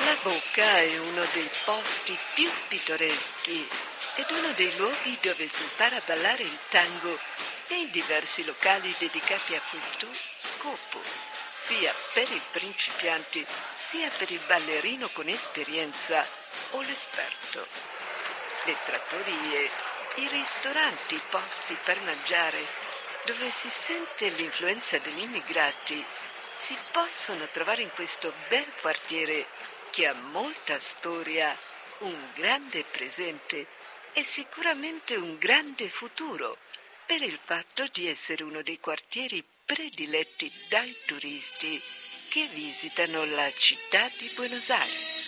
La Boca è uno dei posti più pittoreschi ed uno dei luoghi dove si impara a ballare il tango e in diversi locali dedicati a questo scopo, sia per i principianti sia per il ballerino con esperienza o l'esperto. Le trattorie, i ristoranti, i posti per mangiare, dove si sente l'influenza degli immigrati, si possono trovare in questo bel quartiere che ha molta storia, un grande presente e sicuramente un grande futuro per il fatto di essere uno dei quartieri prediletti dai turisti che visitano la città di Buenos Aires.